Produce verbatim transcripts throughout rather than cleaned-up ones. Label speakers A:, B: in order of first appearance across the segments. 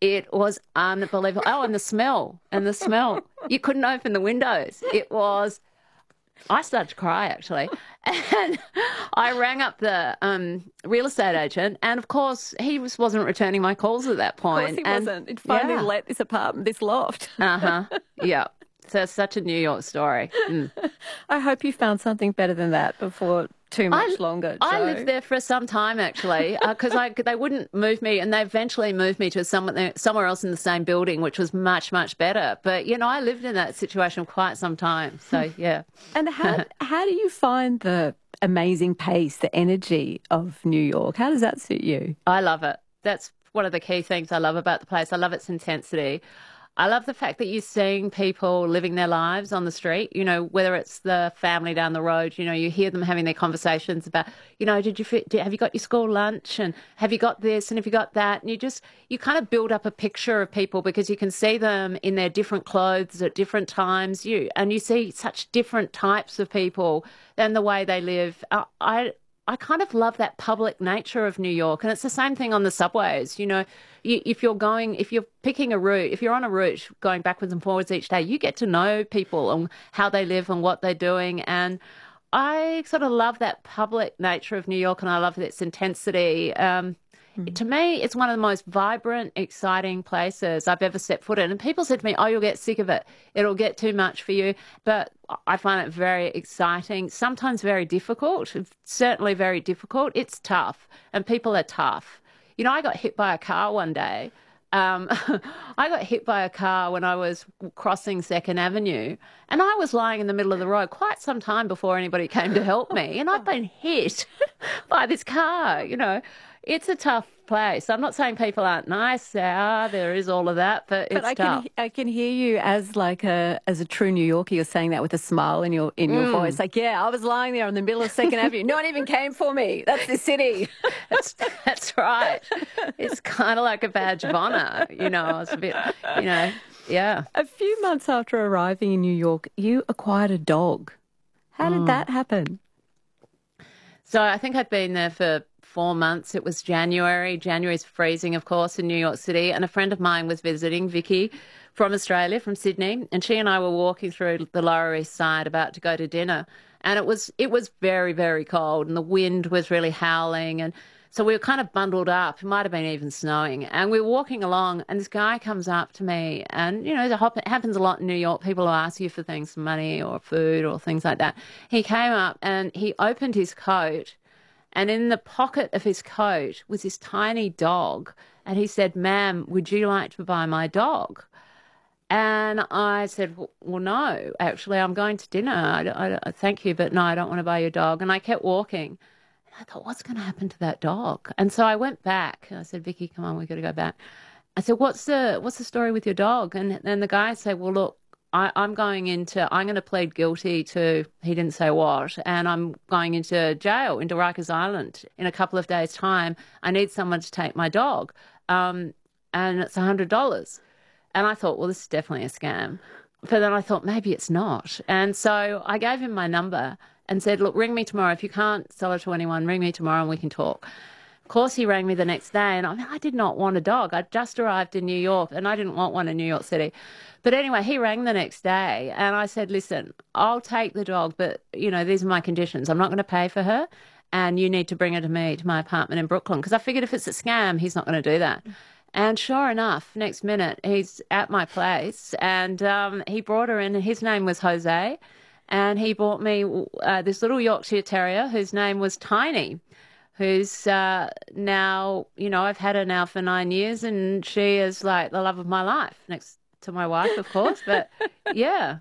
A: It was unbelievable. Oh, and the smell, and the smell. You couldn't open the windows. It was, I started to cry, actually. And I rang up the um, real estate agent, and, of course, he was, wasn't returning my calls at that point.
B: Of course he
A: and,
B: wasn't. He'd finally
A: yeah.
B: let this apartment, this loft.
A: Uh-huh, yeah. So it's such a New York story. Mm.
B: I hope you found something better than that before too much
A: I,
B: longer, Jo.
A: I lived there for some time, actually, because uh, they wouldn't move me, and they eventually moved me to somewhere, somewhere else in the same building, which was much, much better. But, you know, I lived in that situation for quite some time. So, yeah.
B: And how how do you find the amazing pace, the energy of New York? How does that suit you?
A: I love it. That's one of the key things I love about the place. I love its intensity. I love the fact that you're seeing people living their lives on the street, you know, whether it's the family down the road, you know, you hear them having their conversations about, you know, did you fit, did, have you got your school lunch, and have you got this and have you got that? And you just, you kind of build up a picture of people because you can see them in their different clothes at different times, you, and you see such different types of people and the way they live. I, I I kind of love that public nature of New York. And it's the same thing on the subways. You know, you, if you're going, if you're picking a route, if you're on a route going backwards and forwards each day, you get to know people and how they live and what they're doing. And I sort of love that public nature of New York, and I love its intensity. Um, Mm. To me, it's one of the most vibrant, exciting places I've ever set foot in. And people said to me, oh, you'll get sick of it. It'll get too much for you. But I find it very exciting, sometimes very difficult, certainly very difficult. It's tough, and people are tough. You know, I got hit by a car one day. Um, I got hit by a car when I was crossing Second Avenue, and I was lying in the middle of the road quite some time before anybody came to help me. And I've been hit by this car, you know. It's a tough place. I'm not saying people aren't nice. There are, there is all of that, but it's
B: but I
A: tough.
B: Can, I can hear you as like a as a true New Yorker. You're saying that with a smile in your in your mm. voice. Like, yeah, I was lying there in the middle of Second Avenue. No one even came for me. That's the city.
A: that's that's right. It's kind of like a badge of honor. You know, it's a bit, you know, yeah.
B: A few months after arriving in New York, you acquired a dog. How did mm. that happen?
A: So I think I'd been there for four months. It was January. January's freezing, of course, in New York City. And a friend of mine was visiting, Vicky, from Australia, from Sydney. And she and I were walking through the Lower East Side about to go to dinner. And it was it was very, very cold. And the wind was really howling. And so we were kind of bundled up. It might have been even snowing. And we were walking along, and this guy comes up to me. And, you know, it happens a lot in New York. People will ask you for things, money or food or things like that. He came up and he opened his coat, and in the pocket of his coat was this tiny dog. And he said, ma'am, would you like to buy my dog? And I said, well, no, actually, I'm going to dinner. I, I, thank you, but no, I don't want to buy your dog. And I kept walking. And I thought, what's going to happen to that dog? And so I went back. And I said, Vicky, come on, we've got to go back. I said, what's the what's the story with your dog? And then the guy said, well, look, I, I'm going into, I'm going to plead guilty to, he didn't say what, and I'm going into jail, into Rikers Island in a couple of days' time. I need someone to take my dog, um, and it's one hundred dollars. And I thought, well, this is definitely a scam. But then I thought, maybe it's not. And so I gave him my number and said, look, ring me tomorrow. If you can't sell it to anyone, ring me tomorrow and we can talk. Of course, he rang me the next day, and I mean, I did not want a dog. I'd just arrived in New York, and I didn't want one in New York City. But anyway, he rang the next day, and I said, listen, I'll take the dog, but, you know, these are my conditions. I'm not going to pay for her, and you need to bring her to me, to my apartment in Brooklyn, because I figured if it's a scam, he's not going to do that. And sure enough, next minute, he's at my place, and um, he brought her in, and his name was Jose, and he brought me uh, this little Yorkshire Terrier whose name was Tiny, who's uh, now, you know, I've had her now for nine years, and she is like the love of my life, next to my wife, of course, but yeah.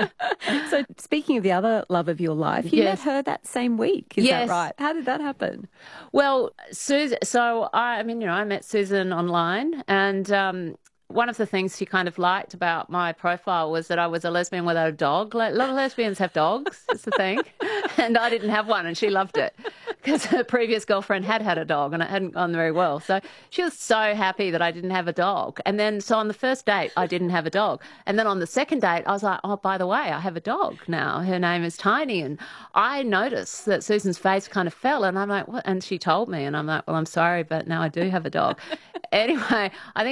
B: So speaking of the other love of your life, you
A: yes.
B: met her that same week, is
A: yes.
B: that right? How did that happen?
A: Well, Susan, so I, I mean, you know, I met Susan online, and um, one of the things she kind of liked about my profile was that I was a lesbian without a dog. Like, a lot of lesbians have dogs, it's the thing, and I didn't have one, and she loved it, because her previous girlfriend had had a dog and it hadn't gone very well. So she was so happy that I didn't have a dog. And then, so on the first date, I didn't have a dog. And then on the second date, I was like, oh, by the way, I have a dog now. Her name is Tiny. And I noticed that Susan's face kind of fell, and I'm like, what? And she told me, and I'm like, well, I'm sorry, but now I do have a dog. Anyway, I think